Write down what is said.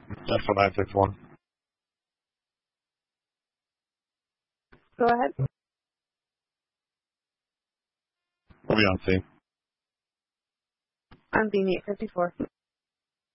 That's what 961. Go ahead. We'll be on C. I'm being 854.